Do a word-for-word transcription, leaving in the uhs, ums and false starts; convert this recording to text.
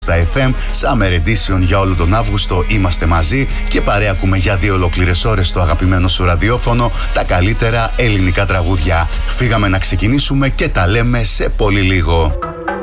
Στα εφ εμ, Summer Edition για όλο τον Αύγουστο είμαστε μαζί και παρέα ακούμε για δύο ολόκληρες ώρες στο αγαπημένο σου ραδιόφωνο τα καλύτερα ελληνικά τραγούδια. Φύγαμε να ξεκινήσουμε και τα λέμε σε πολύ λίγο.